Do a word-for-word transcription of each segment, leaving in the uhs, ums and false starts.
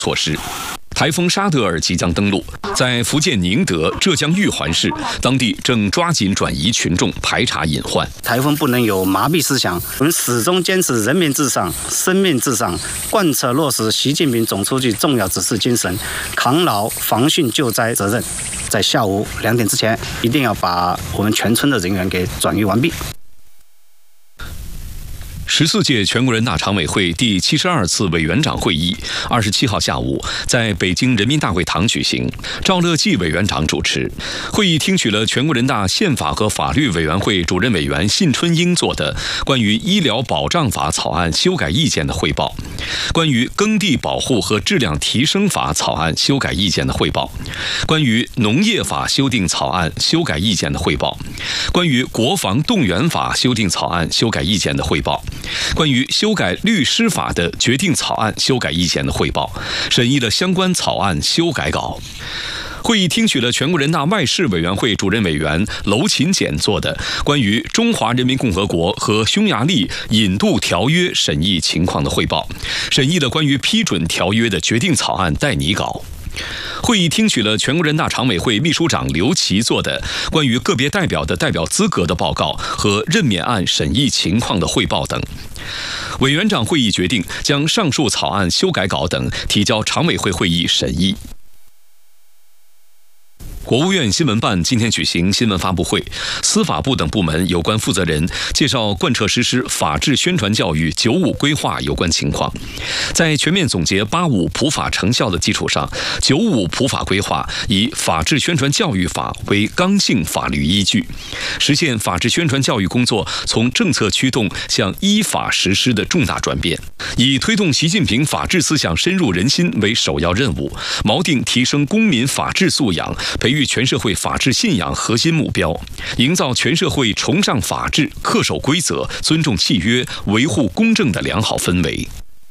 措施。台风沙德尔即将登陆，在福建宁德、浙江玉环市，当地正抓紧转移群众，排查隐患。 台风不能有麻痹思想，我们始终坚持人民至上、生命至上，贯彻落实习近平总书记重要指示精神，扛牢防汛救灾责任。在下午两点之前，一定要把我们全村的人员给转移完毕。 十四届全国人大常委会第七十二次委员长会议二十七号下午在北京人民大会堂举行，赵乐际委员长主持。会议听取了全国人大宪法和法律委员会主任委员信春英做的关于医疗保障法草案修改意见的汇报，关于耕地保护和质量提升法草案修改意见的汇报，关于农业法修订草案修改意见的汇报，关于国防动员法修订草案修改意见的汇报，关于修改律师法的决定草案修改意见的汇报，审议了相关草案修改稿。会议听取了全国人大外事委员会主任委员娄勤俭做的关于中华人民共和国和匈牙利引渡条约审议情况的汇报，审议了关于批准条约的决定草案代拟稿。会议听取了全国人大常委会秘书长刘奇做的关于个别代表的代表资格的报告和任免案审议情况的汇报等。委员长会议决定将上述草案修改稿等提交常委会会议审议。国务院新闻办今天举行新闻发布会，司法部等部门有关负责人介绍贯彻实施法治宣传教育“九五”规划有关情况。在全面总结“八五”普法成效的基础上，“九五”普法规划以法治宣传教育法为刚性法律依据，实现法治宣传教育工作从政策驱动向依法实施的重大转变，以推动习近平法治思想深入人心为首要任务，锚定提升公民法治素养、培育全社会法治信仰核心目标，营造全社会崇尚法治、恪守规则、尊重契约、维护公正的良好氛围。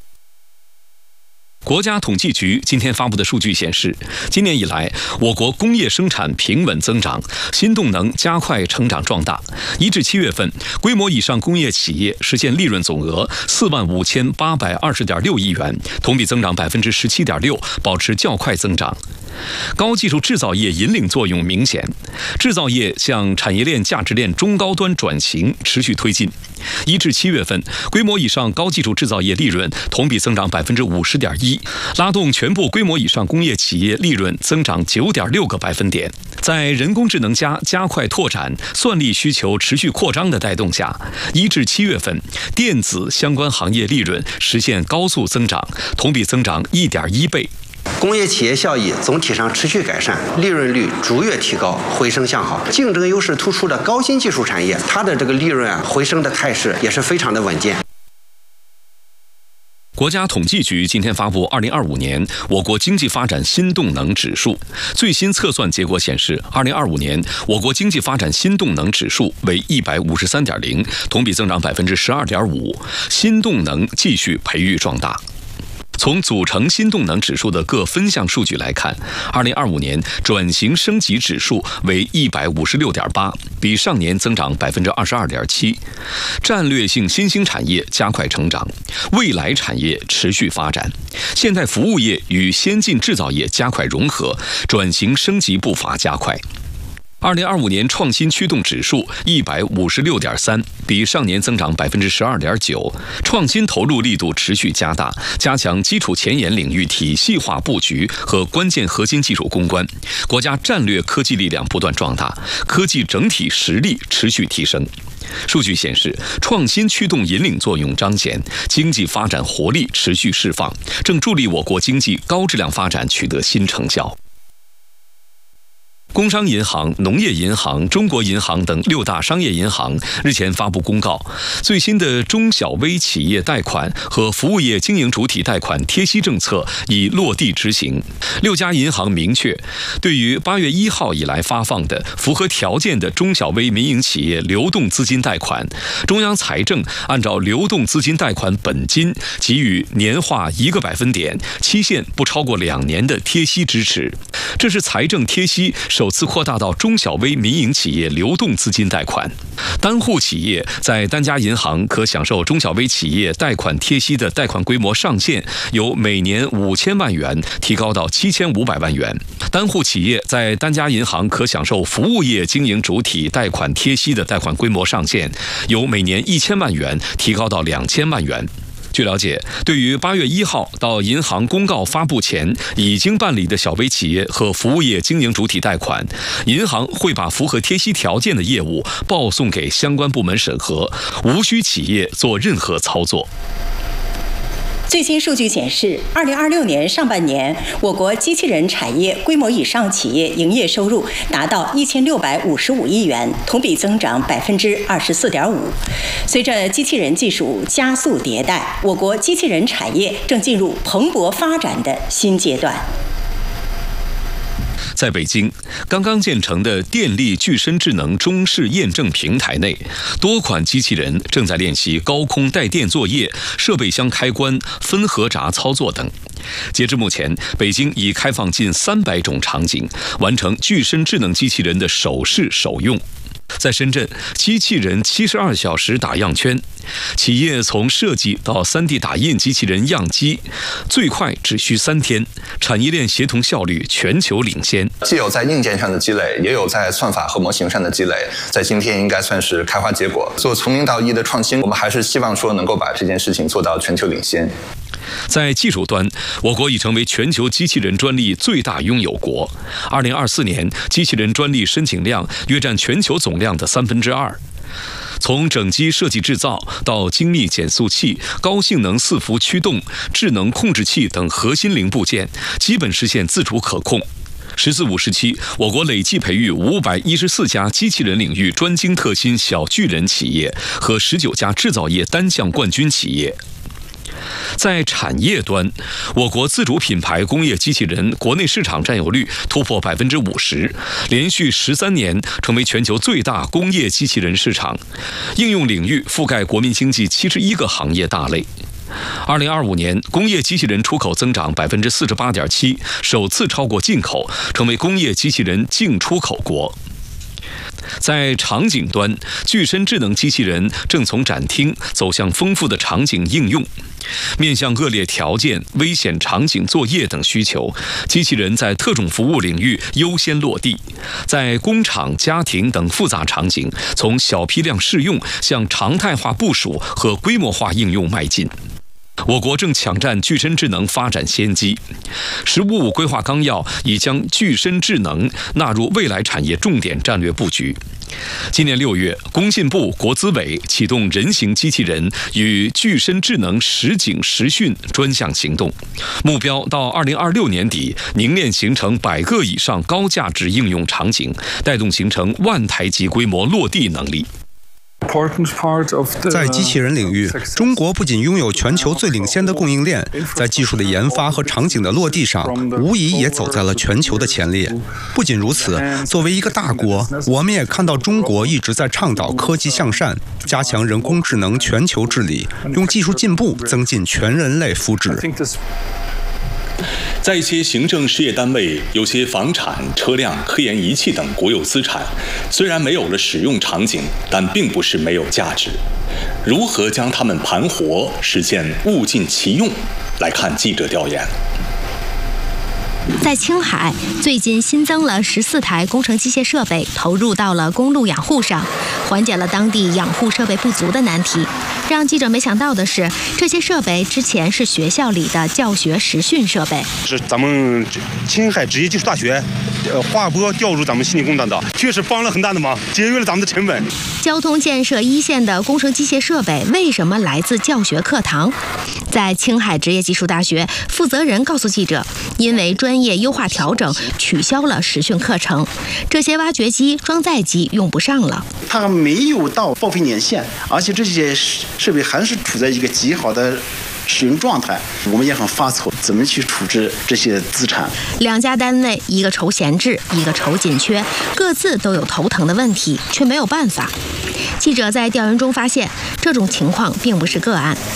国家统计局今天发布的数据显示，今年以来，我国工业生产平稳增长，新动能加快成长壮大。一至七月份，规模以上工业企业实现利润总额四万五千八百二十点六亿元，同比增长百分之十七点六，保持较快增长。高技术制造业引领作用明显，制造业向产业链价值链中高端转型持续推进。一至七月份，规模以上高技术制造业利润同比增长百分之五十点一，拉动全部规模以上工业企业利润增长九点六个百分点。在人工智能加加快拓展、算力需求持续扩张的带动下，一至七月份，电子相关行业利润实现高速增长，同比增长一点一倍。 工业企业效益总体上持续改善，利润率逐月提高，回升向好。竞争优势突出的高新技术产业，它的这个利润啊回升的态势也是非常的稳健。 国家统计局今天发布二零二五年我国经济发展新动能指数，最新测算结果显示，二零二五年我国经济发展新动能指数为一百五十三点零，同比增长百分之十二点五，新动能继续培育壮大。从组成新动能指数的各分项数据来看，二零二五年转型升级指数为一百五十六点八，比上年增长百分之二十二点七。战略性新兴产业加快成长，未来产业持续发展，现代服务业与先进制造业加快融合，转型升级步伐加快。二零二五年创新驱动指数一百五十六点三，比上年增长百分之十二点九。创新投入力度持续加大，加强基础前沿领域体系化布局和关键核心技术攻关，国家战略科技力量不断壮大，科技整体实力持续提升。数据显示，创新驱动引领作用彰显，经济发展活力持续释放，正助力我国经济高质量发展取得新成效。工商银行、农业银行、中国银行等六大商业银行日前发布公告，最新的中小微企业贷款和服务业经营主体贷款贴息政策已落地执行。六家银行明确，对于八月一号以来发放的符合条件的中小微民营企业流动资金贷款，中央财政按照流动资金贷款本金给予年化一个百分点、期限不超过两年的贴息支持。这是财政贴息首次扩大到中小微民营企业流动资金贷款。单户企业在单家银行可享受中小微企业贷款贴息的贷款规模上限由每年五千万元提高到七千五百万元。单户企业在单家银行可享受服务业经营主体贷款贴息的贷款规模上限由每年一千万元提高到两千万元。据了解，对于八月一号到银行公告发布前已经办理的小微企业和服务业经营主体贷款，银行会把符合贴息条件的业务报送给相关部门审核，无需企业做任何操作。 最新数据显示，二零二六年上半年，我国机器人产业规模以上企业营业收入达到一千六百五十五亿元，同比增长百分之二十四点五。随着机器人技术加速迭代，我国机器人产业正进入蓬勃发展的新阶段。 在北京，刚刚建成的电力具身智能中试验证平台内，多款机器人正在练习高空带电作业、设备箱开关、分合闸操作等。截至目前，北京已开放近三百种场景，完成具身智能机器人的首试首用。在深圳，机器人七十二小时打样圈，企业从设计到 三 D 打印机器人样机，最快只需三天，产业链协同效率全球领先。 既有在硬件上的积累，也有在算法和模型上的积累，在今天应该算是开花结果。做从零到一的创新，我们还是希望说能够把这件事情做到全球领先。 在技术端，我国已成为全球机器人专利最大拥有国。二零二四年，机器人专利申请量约占全球总量的三分之二。从整机设计制造到精密减速器、高性能伺服驱动、智能控制器等核心零部件，基本实现自主可控。十四五时期，我国累计培育五百一十四家机器人领域专精特新小巨人企业和十九家制造业单项冠军企业。在产业端，我国自主品牌工业机器人国内市场占有率突破百分之五十，连续十三年成为全球最大工业机器人市场，应用领域覆盖国民经济七十一个行业大类。二零二五年，工业机器人出口增长百分之四十八点七，首次超过进口，成为工业机器人净出口国。在场景端，具身智能机器人正从展厅走向丰富的场景应用。面向恶劣条件、危险场景作业等需求，机器人在特种服务领域优先落地，在工厂、家庭等复杂场景，从小批量试用向常态化部署和规模化应用迈进。我国正抢占具身智能发展先机，十五五规划纲要已将具身智能纳入未来产业重点战略布局。今年六月，工信部、国资委启动人形机器人与具身智能实景实训专项行动，目标到二零二六年底凝练形成百个以上高价值应用场景，带动形成万台级规模落地能力。 在机器人领域，中国不仅拥有全球最领先的供应链，在技术的研发和场景的落地上，无疑也走在了全球的前列。不仅如此，作为一个大国，我们也看到中国一直在倡导科技向善，加强人工智能全球治理，用技术进步增进全人类福祉。 在一些行政事业单位，有些房产、车辆、科研仪器等国有资产，虽然没有了使用场景，但并不是没有价值。如何将它们盘活，实现物尽其用？来看记者调研。 在青海，最近新增了十四台工程机械设备，投入到了公路养护上，缓解了当地养护设备不足的难题。让记者没想到的是，这些设备之前是学校里的教学实训设备。 是咱们青海职业技术大学呃划拨调入咱们信息工厂的，确实帮了很大的忙，节约了咱们的成本。 交通建设一线的工程机械设备为什么来自教学课堂？在青海职业技术大学，负责人告诉记者，因为专业优化调整，取消了实训课程，这些挖掘机、装载机用不上了。 它没有到报废年限，而且这些设备还是处在一个极好的使用状态，我们也很发愁怎么去处置这些资产。 两家单位，一个愁闲置，一个愁紧缺，各自都有头疼的问题，却没有办法。记者在调研中发现，这种情况并不是个案。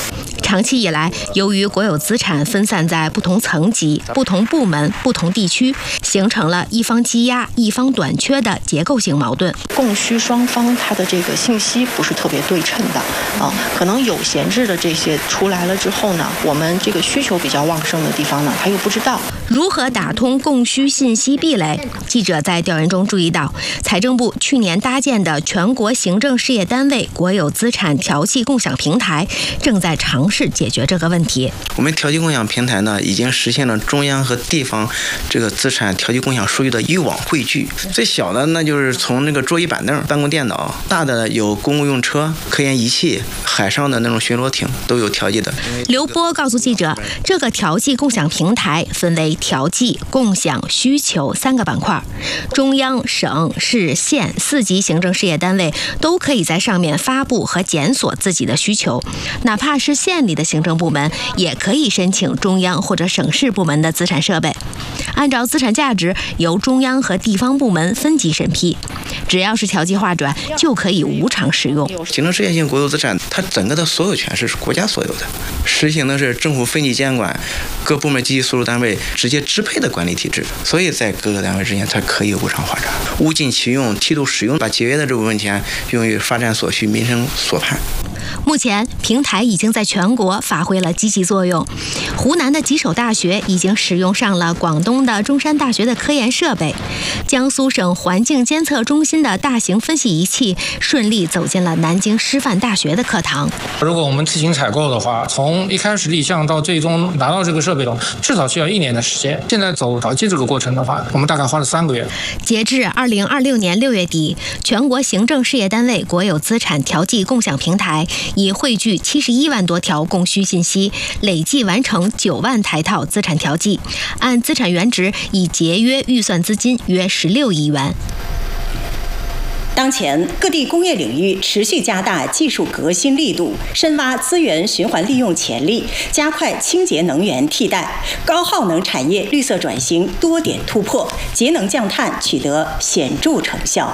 长期以来，由于国有资产分散在不同层级、不同部门、不同地区，形成了一方积压、一方短缺的结构性矛盾。 供需双方它的这个信息不是特别对称的啊，可能有闲置的这些出来了之后呢，我们这个需求比较旺盛的地方呢，他又不知道如何打通供需信息壁垒。记者在调研中注意到，财政部去年搭建的全国行政事业单位国有资产调剂共享平台正在尝试解决这个问题。 我们调剂共享平台呢，已经实现了中央和地方这个资产调剂共享数据的一网汇聚。最小的那就是从那个桌椅板凳、办公电脑，大的有公共用车、科研仪器、海上的那种巡逻艇都有调剂的。 刘波告诉记者，这个调剂共享平台分为调剂、共享、需求三个板块，中央、省、市、县四级行政事业单位都可以在上面发布和检索自己的需求，哪怕是县里的行政部门也可以申请中央或者省市部门的资产设备，按照资产价值由中央和地方部门分级审批，只要是调剂划转就可以无偿使用。 行政事业性国有资产它整个的所有权是国家所有的，实行的是政府分级监管，各部门机构所属单位直接支配的管理体制，所以在各个单位之间它可以无偿划转，物尽其用，梯度使用，把节约的这部分钱用于发展所需、民生所盼。 目前，平台已经在全国发挥了积极作用。湖南的几所大学已经使用上了广东的中山大学的科研设备，江苏省环境监测中心的大型分析仪器顺利走进了南京师范大学的课堂。 如果我们自行采购的话，从一开始立项到最终拿到这个设备，至少需要一年的时间。现在走调剂这个过程的话，我们大概花了三个月。 截至二零二六年六月底，全国行政事业单位国有资产调剂共享平台已汇聚七十一万多条供需信息，累计完成九万台套资产调剂，按资产原值已节约预算资金约十六亿元。 当前，各地工业领域持续加大技术革新力度，深挖资源循环利用潜力，加快清洁能源替代，高耗能产业绿色转型多点突破，节能降碳取得显著成效。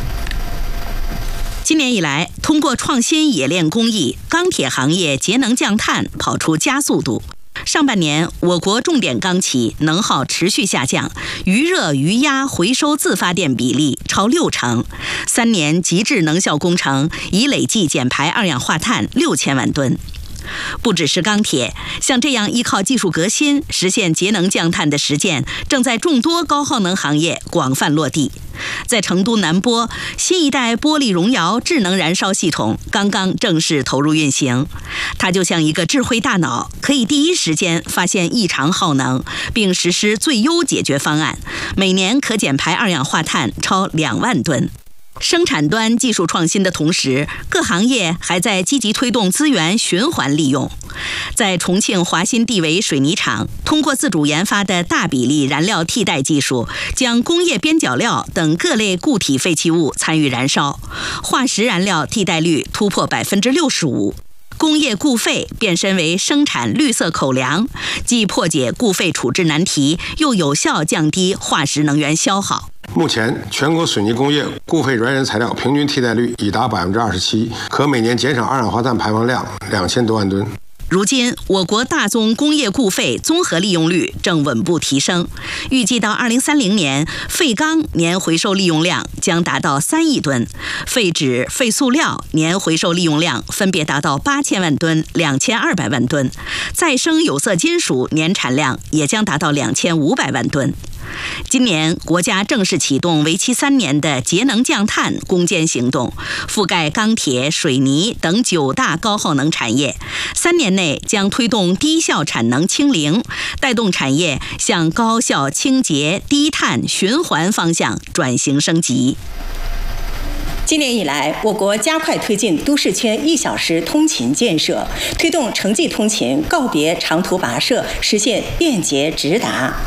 今年以来，通过创新冶炼工艺，钢铁行业节能降碳跑出加速度。上半年，我国重点钢企能耗持续下降，余热余压回收自发电比例超六成。三年极致能效工程已累计减排二氧化碳六千万吨。不只是钢铁，像这样依靠技术革新实现节能降碳的实践，正在众多高耗能行业广泛落地。在成都南玻，新一代玻璃熔窑智能燃烧系统刚刚正式投入运行。它就像一个智慧大脑，可以第一时间发现异常耗能，并实施最优解决方案，每年可减排二氧化碳超两万吨。生产端技术创新的同时，各行业还在积极推动资源循环利用。在重庆华新地维水泥厂，通过自主研发的大比例燃料替代技术，将工业边角料等各类固体废弃物参与燃烧，化石燃料替代率突破百分之六十五。工业固废变身为生产绿色口粮，既破解固废处置难题，又有效降低化石能源消耗。 目前，全国水泥工业固废原原材料平均替代率已达百分之二十七，可每年减少二氧化碳排放量两千多万吨。 如今，我国大宗工业固废综合利用率正稳步提升，预计到二零三零年，废钢年回收利用量将达到三亿吨，废纸、废塑料年回收利用量分别达到八千万吨、两千二百万吨，再生有色金属年产量也将达到两千五百万吨。今年，国家正式启动为期三年的节能降碳攻坚行动，覆盖钢铁、水泥等九大高耗能产业。三年内将推动低效产能清零，带动产业向高效、清洁、低碳、循环方向转型升级。 今年以来，我国加快推进都市圈一小时通勤建设，推动城际通勤告别长途跋涉，实现便捷直达。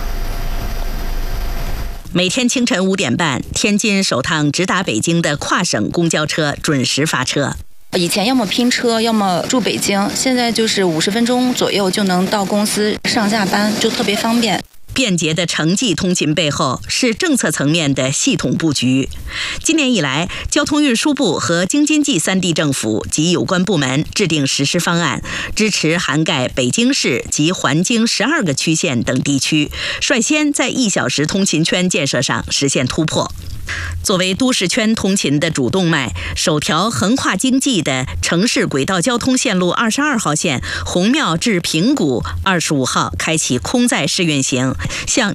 每天清晨五点半，天津首趟直达北京的跨省公交车准时发车。 以前要么拼车，要么住北京，现在就是五十分钟左右就能到公司上下班，就特别方便。 便捷的城际通勤背后是政策层面的系统布局。今年以来，交通运输部和京津冀三地政府及有关部门制定实施方案，支持涵盖北京市及环京十二个区县等地区，率先在一小时通勤圈建设上实现突破。作为都市圈通勤的主动脉，首条横跨京冀的城市轨道交通线路二十二号线虹庙至平谷二十五号开启空载试运行，向